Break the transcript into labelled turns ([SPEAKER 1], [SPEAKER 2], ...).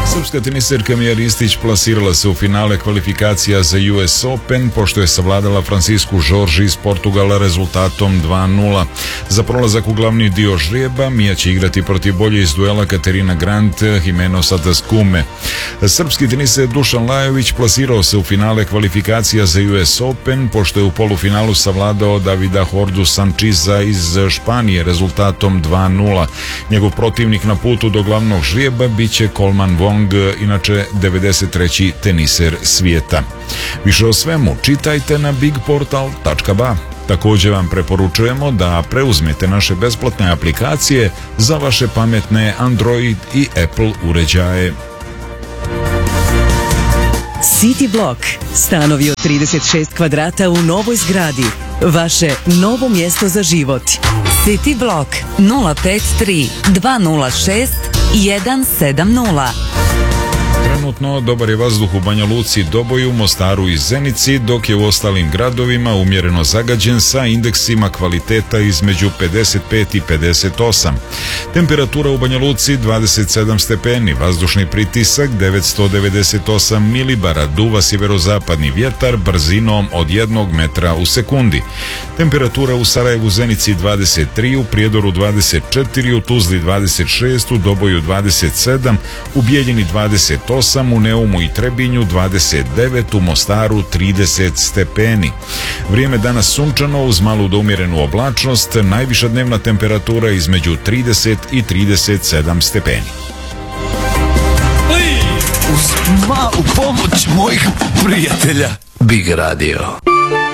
[SPEAKER 1] Srpska teniserka Mija Ristić plasirala se u finale kvalifikacija za US Open pošto je savladala Francisku Žorži iz Portugala rezultatom 2:0. Za prolazak u glavni dio žrijeba Mija će igrati protiv bolje iz duela Katerina Grant, Jimeno Sataskume. Srpski teniser Dušan Lajović plasirao se u finale kvalifikacija za US Open pošto je u polufinalu savladao Davida Hordu Sančiza iz Španije rezultatom 2:0. Njegov protivnik na putu do glavnog žrijeba biće Coleman Wong, inače 93. teniser svijeta. Više o svemu čitajte na bigportal.ba. Također vam preporučujemo da preuzmete naše besplatne aplikacije za vaše pametne Android i Apple uređaje.
[SPEAKER 2] City Block. Stanovi od 36 kvadrata u novoj zgradi. Vaše novo mjesto za život.
[SPEAKER 3] City Block 053 206 170.
[SPEAKER 1] Trenutno dobar je vazduh u Banja Luci, Doboju, Mostaru i Zenici, dok je u ostalim gradovima umjereno zagađen sa indeksima kvaliteta između 55 i 58. Temperatura u Banja Luci 27 stepeni, vazdušni pritisak 998 milibara, duva sjeverozapadni vjetar brzinom od 1 metra u sekundi. Temperatura u Sarajevu, Zenici 23, u Prijedoru 24, u Tuzli 26, u Doboju 27, u Bijeljini 28, u Neumu i Trebinju 29, u Mostaru 30 stepeni. Vrijeme danas sunčano uz malu do umjerenu oblačnost, najviša dnevna temperatura između 30 i 37 stepeni.
[SPEAKER 4] Uz malu pomoć mojih prijatelja Big Radio.